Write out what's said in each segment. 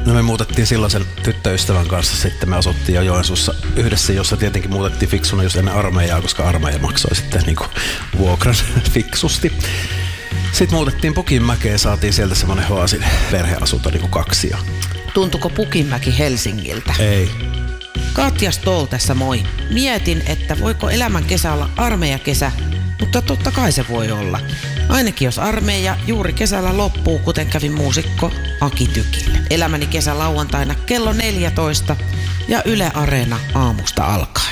No me muutettiin silloin sen tyttöystävän kanssa, sitten me asuttiin jo Joensuussa yhdessä, jossa tietenkin muutettiin fiksuna just ennen armeijaa, koska armeija maksoi sitten niinku vuokran fiksusti. Sitten muutettiin Pukinmäkeen, saatiin sieltä semmonen Hoasin perheasunto niinku 2. Tuntuko Pukinmäki Helsingiltä? Ei. Katja Stoll tässä moi. Mietin, että voiko elämän kesä olla armeijakesä, mutta totta kai se voi olla. Ainakin jos armeija juuri kesällä loppuu, kuten kävi muusikko Aki Tykille. Elämäni kesä lauantaina kello 14 ja Yle Areena aamusta alkaen.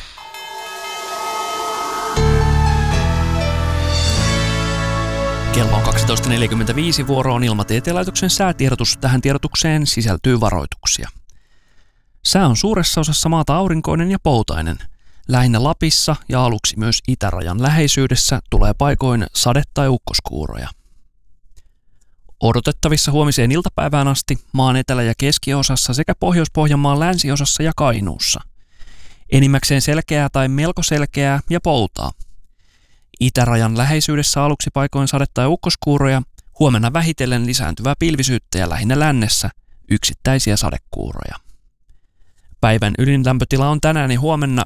Kello on 12.45, vuoro on Ilmatieteen laitoksen säätiedotus. Tähän tiedotukseen sisältyy varoituksia. Sää on suuressa osassa maata aurinkoinen ja poutainen. Lähinnä Lapissa ja aluksi myös itärajan läheisyydessä tulee paikoin sade- tai ukkoskuuroja. Odotettavissa huomiseen iltapäivään asti maan etelä- ja keskiosassa sekä Pohjois-Pohjanmaan länsiosassa ja Kainuussa. Enimmäkseen selkeää tai melko selkeää ja poutaa. Itärajan läheisyydessä aluksi paikoin sade- tai ukkoskuuroja, huomenna vähitellen lisääntyvää pilvisyyttä ja lähinnä lännessä yksittäisiä sadekuuroja. Päivän ylinlämpötila on tänään ja huomenna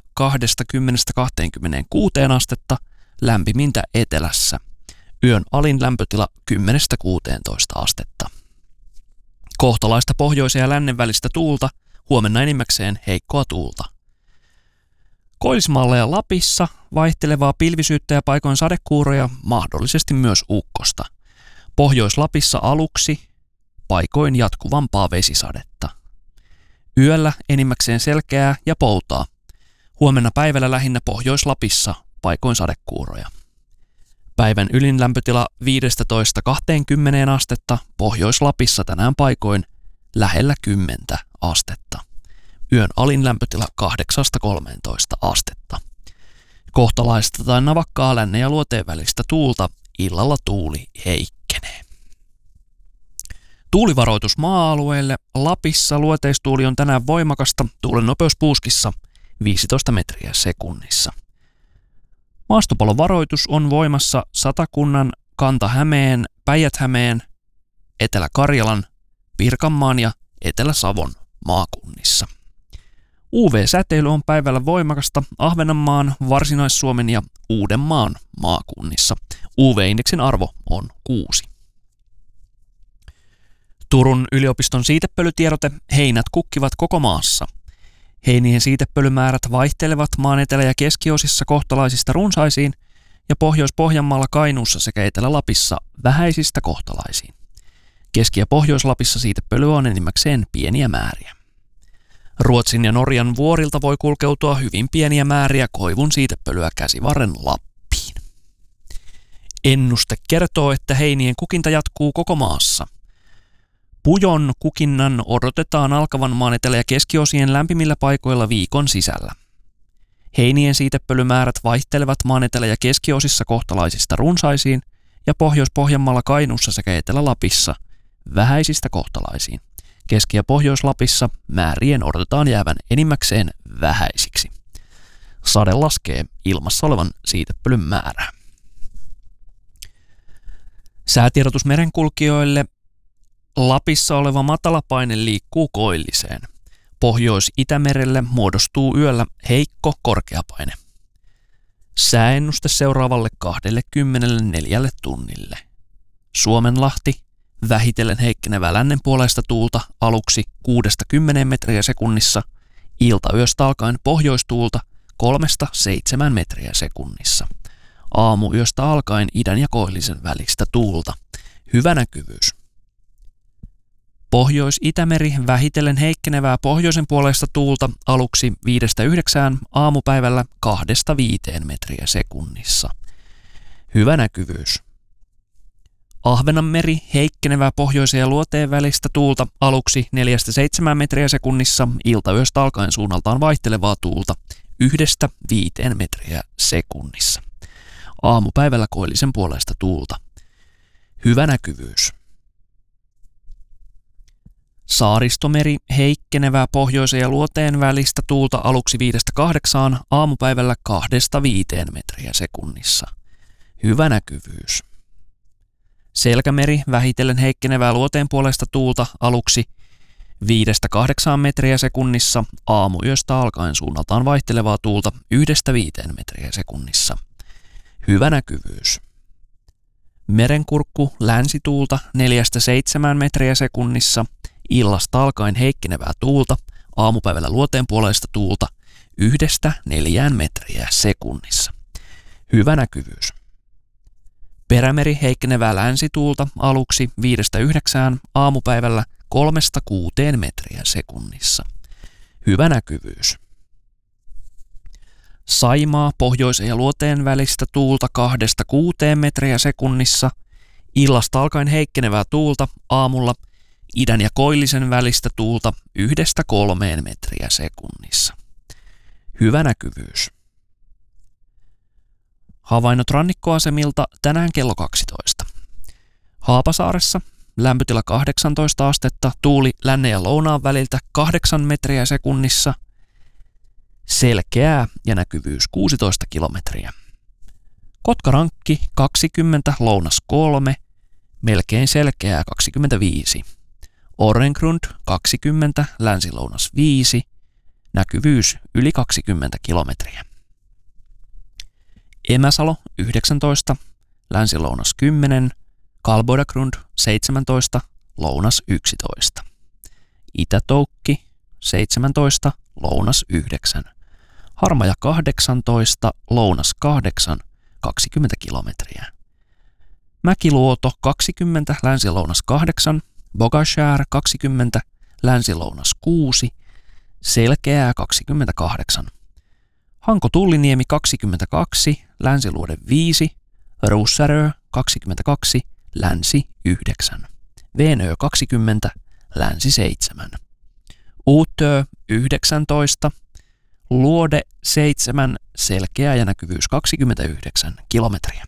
20–26 astetta, lämpimintä etelässä. Yön alin lämpötila 10–16 astetta. Kohtalaista pohjoisen ja lännen välistä tuulta, huomenna enimmäkseen heikkoa tuulta. Koillismaalla ja Lapissa vaihtelevaa pilvisyyttä ja paikoin sadekuuroja, mahdollisesti myös ukkosta. Pohjois-Lapissa aluksi paikoin jatkuvampaa vesisadetta. Yöllä enimmäkseen selkeää ja poutaa. Huomenna päivällä lähinnä Pohjois-Lapissa paikoin sadekuuroja. Päivän ylin lämpötila 15–20 astetta, Pohjois-Lapissa tänään paikoin lähellä 10 astetta. Yön alin lämpötila 8–13 astetta. Kohtalaista tai navakkaa lännen ja luoteen välistä tuulta, illalla tuuli heikkenee. Tuulivaroitus maa-alueelle. Lapissa luoteistuuli on tänään voimakasta, tuulen nopeus puuskissa 15 metriä sekunnissa. Maastopalon varoitus on voimassa Satakunnan, Kanta-Hämeen, Päijät-Hämeen, Etelä-Karjalan, Pirkanmaan ja Etelä-Savon maakunnissa. UV-säteily on päivällä voimakasta Ahvenanmaan, Varsinais-Suomen ja Uudenmaan maakunnissa. UV-indeksin arvo on 6. Turun yliopiston siitepölytiedote: heinät kukkivat koko maassa. Heinien siitepölymäärät vaihtelevat maan etelä- ja keskiosissa kohtalaisista runsaisiin ja Pohjois-Pohjanmaalla, Kainuussa sekä Etelä-Lapissa vähäisistä kohtalaisiin. Keski- ja Pohjois-Lapissa siitepölyä on enimmäkseen pieniä määriä. Ruotsin ja Norjan vuorilta voi kulkeutua hyvin pieniä määriä koivun siitepölyä Käsivarren Lappiin. Ennuste kertoo, että heinien kukinta jatkuu koko maassa. Pujon kukinnan odotetaan alkavan maan etelä- ja keskiosien lämpimillä paikoilla viikon sisällä. Heinien siitepölymäärät vaihtelevat maan etelä- ja keskiosissa kohtalaisista runsaisiin ja Pohjois-Pohjanmaalla, Kainuussa sekä Etelä-Lapissa vähäisistä kohtalaisiin. Keski- ja Pohjois-Lapissa määrien odotetaan jäävän enimmäkseen vähäisiksi. Sade laskee ilmassa olevan siitepölyn määrää. Säätiedotus merenkulkijoille. Lapissa oleva matalapaine liikkuu koilliseen. Pohjois-Itämerelle muodostuu yöllä heikko korkeapaine. Sääennuste seuraavalle 24 tunnille. Suomenlahti, vähitellen heikkenevää lännenpuoleista tuulta aluksi 6–10 metriä sekunnissa, iltayöstä alkaen pohjoistuulta 3–7 metriä sekunnissa. Aamuyöstä alkaen idän ja koillisen välistä tuulta. Hyvä näkyvyys. Pohjois-Itämeri, vähitellen heikkenevää pohjoisen puoleista tuulta aluksi 5–9, aamupäivällä 2–5 metriä sekunnissa. Hyvä näkyvyys. Ahvenanmeri, heikkenevää pohjoisen ja luoteen välistä tuulta aluksi 4–7 metriä sekunnissa, iltayöstä alkaen suunnaltaan vaihtelevaa tuulta 1–5 metriä sekunnissa. Aamupäivällä koillisen puoleista tuulta. Hyvä näkyvyys. Saaristomeri, heikkenevää pohjoisen ja luoteen välistä tuulta aluksi 5–8, aamupäivällä 2–5 metriä sekunnissa. Hyvä näkyvyys. Selkämeri, vähitellen heikkenevää luoteen puolesta tuulta aluksi 5-8 metriä sekunnissa, aamuyöstä alkaen suunnaltaan vaihtelevaa tuulta 1-5 metriä sekunnissa. Hyvä näkyvyys. Merenkurkku länsituulta 4-7 metriä sekunnissa, illasta alkaen heikkenevää tuulta, aamupäivällä luoteenpuoleista tuulta 1-4 metriä sekunnissa. Hyvä näkyvyys. Perämeri heikkenevää länsituulta aluksi 5-9, aamupäivällä 3-6 metriä sekunnissa. Hyvä näkyvyys. Saimaa pohjoisen ja luoteen välistä tuulta 2-6 metriä sekunnissa, illasta alkaen heikkenevää tuulta aamulla idän ja koillisen välistä tuulta 1-3 metriä sekunnissa. Hyvä näkyvyys. Havainnot rannikkoasemilta tänään kello 12. Haapasaaressa lämpötila 18 astetta, tuuli lännen ja lounaan väliltä 8 metriä sekunnissa, selkeää ja näkyvyys 16 kilometriä. Kotkarankki 20, lounas 3, melkein selkeää 25. Orrengrund 20, länsi-lounas 5, näkyvyys yli 20 kilometriä. Emäsalo 19, länsi-lounas 10, Kalbodagrund 17, lounas 11. Itätoukki 17, lounas 9. Harmaja 18, lounas 8, 20 kilometriä. Mäkiluoto 20, länsi-lounas 8, Bogashär 20, länsi-lounas 6, selkeää 28. Hanko-Tulliniemi 22, länsiluode 5, Ruussärö 22, länsi 9, Venö 20, länsi 7, Uutö 19, luode 7, selkeä ja näkyvyys 29 kilometriä.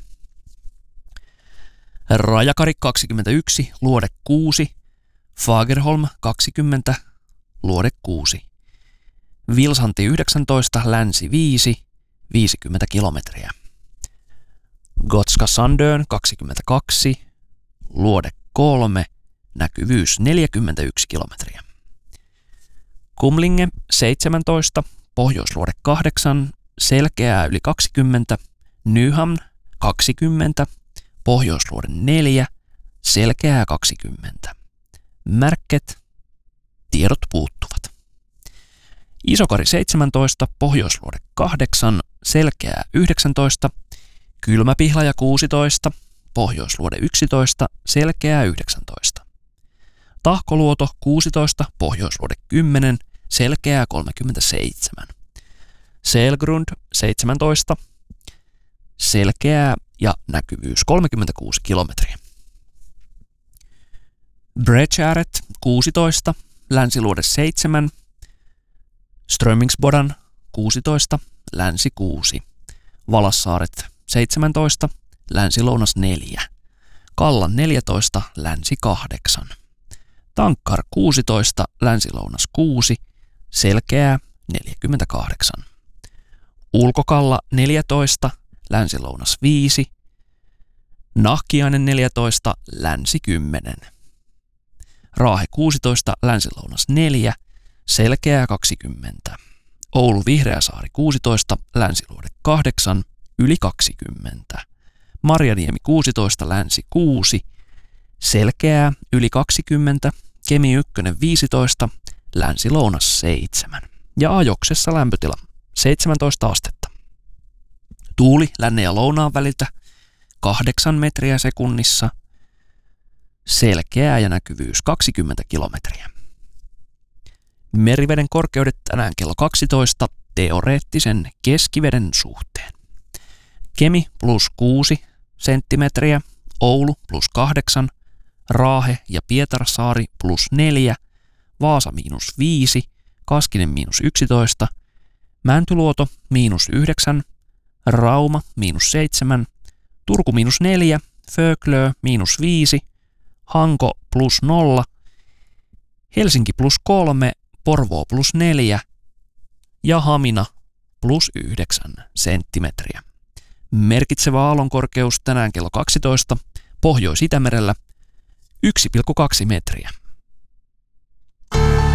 Rajakari 21, luode 6, Fagerholm 20, luode 6, Vilsanti 19, länsi 5, 50 kilometriä. Gotska Sandön 22, luode 3, näkyvyys 41 kilometriä. Kumlinge 17, pohjoisluode 8, selkeää yli 20, Nyhamn 20, pohjoisluode 4, selkeää 20. Märket, tiedot puuttuvat. Isokari 17, pohjoisluode 8, selkeää 19, Kylmäpihlaja 16, pohjoisluode 11, selkeää 19. Tahkoluoto 16, pohjoisluode 10, selkeää 37. Selgrund 17, selkeää ja näkyvyys 36 kilometriä. Bredgäret 16, länsiluode 7, Strömingsbodan 16, länsi 6, Valassaaret 17, länsi-lounas 4, Kallan 14, länsi 8, Tankkar 16, länsi-lounas 6, selkeää 48, Ulkokalla 14, länsi-lounas 5, Nahkiainen 14, länsi 10, Raahe 16, länsi-lounas 4, selkeää 20, Oulu Vihreäsaari 16, länsiluode 8, yli 20, Marjaniemi 16, länsi 6, selkeää yli 20, Kemi 1 15, länsi-lounas 7 ja Ajoksessa lämpötila 17 astetta. Tuuli lännen ja lounaan väliltä 8 metriä sekunnissa, selkeää ja näkyvyys 20 kilometriä. Meriveden korkeudet tänään kello 12 teoreettisen keskiveden suhteen. Kemi plus 6 senttimetriä, Oulu plus 8, Raahe ja Pietarsaari plus 4, Vaasa miinus 5, Kaskinen miinus 11, Mäntyluoto miinus 9, Rauma miinus 7, Turku miinus 4, Föglö miinus 5, Hanko plus 0, Helsinki plus 3, Porvoo plus 4 ja Hamina plus 9 senttimetriä. Merkitsevä aallonkorkeus tänään kello 12, Pohjois-Itämerellä 1,2 metriä.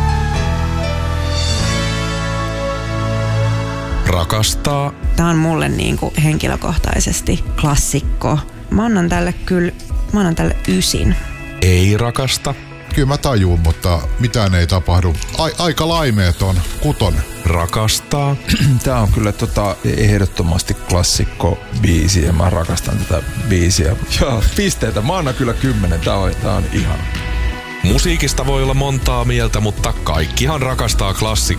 Rakastaa. Tää on mulle niinku henkilökohtaisesti klassikko. Mä annan tälle 9. Ei rakasta. Kyllä mä tajuun, mutta mitään ei tapahdu. Aika laimeeton 6. Rakastaa. Tää on kyllä ehdottomasti klassikko biisi ja mä rakastan tätä biisiä. Ja pisteitä, mä annan kyllä 10. Tää on ihana. Musiikista voi olla montaa mieltä, mutta kaikkihan rakastaa klassikkoa.